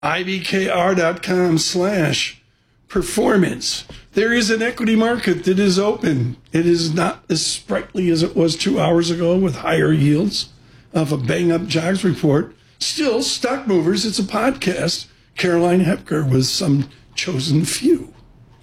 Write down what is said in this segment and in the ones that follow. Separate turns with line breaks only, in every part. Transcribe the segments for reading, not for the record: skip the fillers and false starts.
ibkr.com/performance. There is an equity market that is open. It is not as sprightly as it was 2 hours ago with higher yields of a bang-up jobs report. Still, Stock Movers, it's a podcast. Caroline Hepker was some chosen few.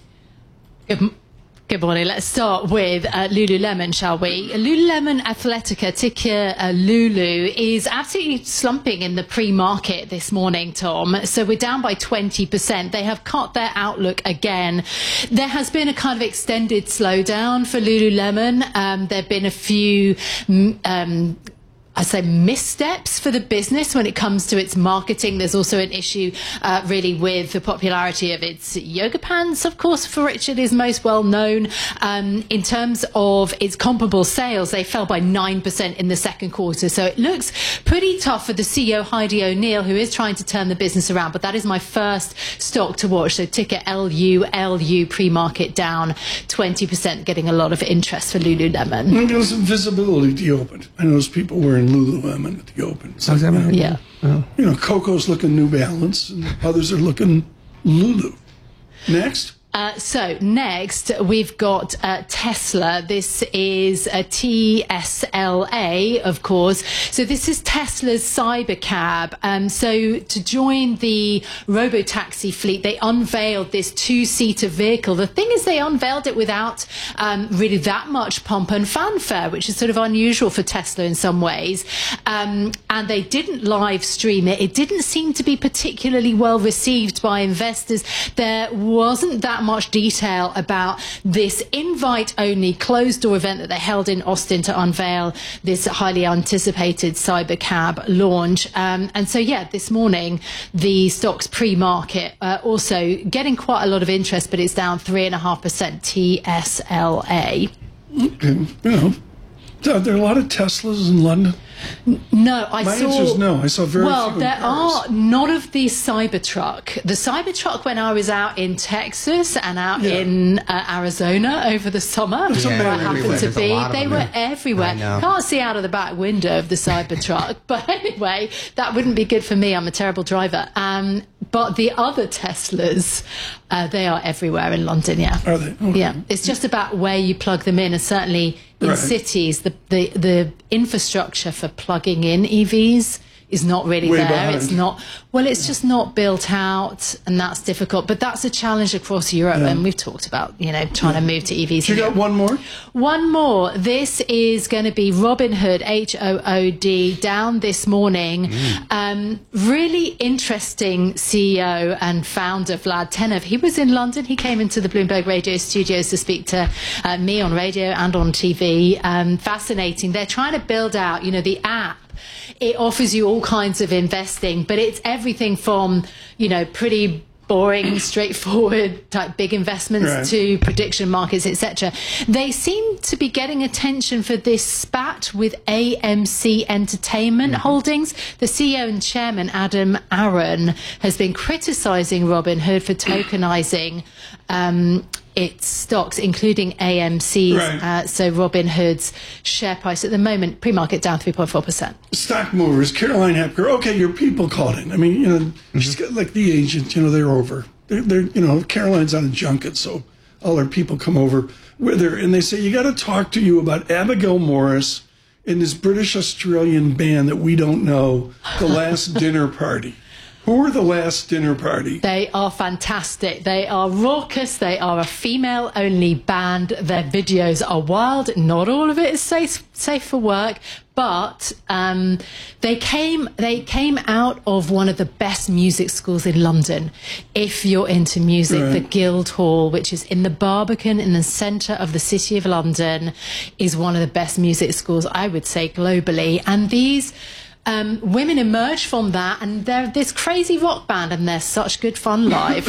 Good morning. Let's start with Lululemon, shall we? Lululemon Athletica, ticker Lulu, is absolutely slumping in the pre-market this morning, Tom. So we're down by 20%. They have cut their outlook again. There has been a kind of extended slowdown for Lululemon. There have been a few I say missteps for the business when it comes to its marketing. There's also an issue really with the popularity of its yoga pants, of course, for which it is most well known. In terms of its comparable sales, they fell by 9% in the second quarter. So it looks pretty tough for the CEO, Heidi O'Neill, who is trying to turn the business around. But that is my first stock to watch. So ticker LU, pre-market down 20%, getting a lot of interest for Lululemon.
There's some visibility at the open. I noticed people wearing Lululemon at the open.
So, yeah.
You know, Coco's looking New Balance, and others are looking Lulu. Next.
So next, we've got Tesla. This is a TSLA, of course. So this is Tesla's Cybercab. So to join the robotaxi fleet, they unveiled this two-seater vehicle. The thing is, they unveiled it without really that much pomp and fanfare, which is sort of unusual for Tesla in some ways. And they didn't live stream it. It didn't seem to be particularly well received by investors. There wasn't that much detail about this invite-only closed-door event that they held in Austin to unveil this highly anticipated Cybercab launch. And so, yeah, this morning, the stock's pre-market also getting quite a lot of interest, but it's down 3.5%, TSLA.
Okay, you know, are there a lot of Teslas in London?
No,
My answer is no. I saw very few.
Well, there are not of the Cybertruck. The Cybertruck, when I was out in Texas and out in Arizona over the summer, where I happened to be, they were everywhere. Can't see out of the back window of the Cybertruck. But anyway, that wouldn't be good for me. I'm a terrible driver. But the other Teslas, they are everywhere in London, yeah.
Are they? Okay.
Yeah. It's just about where you plug them in, and certainly in cities, the infrastructure for plugging in EVs is not really there.
Behind.
It's not, well, it's just not built out, and that's difficult. But that's a challenge across Europe, and we've talked about, you know, trying to move to EVs.
You got one more?
One more. This is going to be Robinhood, HOOD, down this morning. Really interesting CEO and founder, Vlad Tenev. He was in London. He came into the Bloomberg Radio studios to speak to me on radio and on TV. Fascinating. They're trying to build out, you know, the app. It offers you all kinds of investing, but it's everything from, you know, pretty boring, straightforward type big investments to prediction markets, etc. They seem to be getting attention for this spat with AMC Entertainment Holdings. The CEO and chairman, Adam Aron, has been criticizing Robinhood for tokenizing its stocks, including AMC's. So Robinhood's share price at the moment, pre-market down 3.4%.
Stock Movers, Caroline Hepker. Okay, your people called in. I mean, you know, she's got like the agent. You know, they're over. They're you know, Caroline's on a junket, so all her people come over with her, and they say, you got to talk to you about Abigail Morris and this British Australian band that we don't know, The Last Dinner Party. Who are The Last Dinner Party?
They are fantastic. They are raucous. They are a female-only band. Their videos are wild. Not all of it is safe for work, but they came out of one of the best music schools in London. If you're into music, the Guildhall, which is in the Barbican in the centre of the City of London, is one of the best music schools, I would say, globally. And these women emerge from that, and they're this crazy rock band, and they're such good fun live.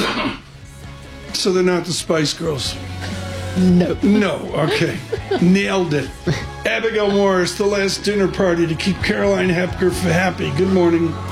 So they're not the Spice Girls?
No.
No, okay. Nailed it. Abigail Morris, The Last Dinner Party, to keep Caroline Hepker happy. Good morning.